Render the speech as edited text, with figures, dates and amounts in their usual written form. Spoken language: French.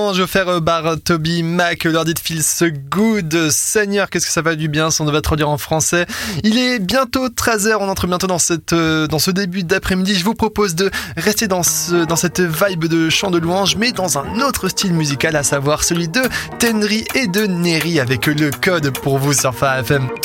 Je vais faire bar Toby Mac, leur dit Feels Good. Seigneur, qu'est-ce que ça va du bien si on devait traduire en français. Il est bientôt 13h, on entre bientôt dans ce début d'après-midi. Je vous propose de rester dans cette vibe de chant de louange, mais dans un autre style musical, à savoir celui de Tenri et de Neri avec le code pour vous sur Phare FM.